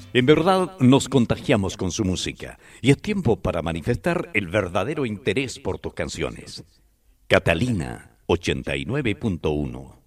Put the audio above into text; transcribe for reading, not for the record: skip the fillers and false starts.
En verdad nos contagiamos con su música y es tiempo para manifestar el verdadero interés por tus canciones. Catalina 89.1